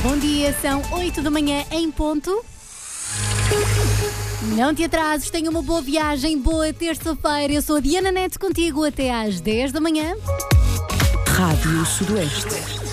Bom dia, são 8 da manhã em ponto. Não te atrases, tenha uma boa viagem, boa terça-feira. Eu sou a Diana Neto, contigo até às 10 da manhã. Rádio Sudoeste.